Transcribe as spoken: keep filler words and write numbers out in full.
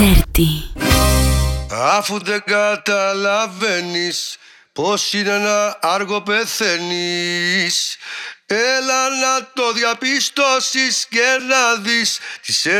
Dirty. Αφού δεν καταλαβαίνεις πως είναι να άργο πεθαίνεις, έλα να το διαπιστώσεις και να δεις τι σε